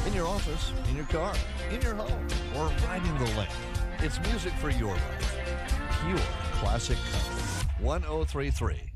in your office, in your car, in your home, or riding the lane. It's music for your life. Pure classic country. 1033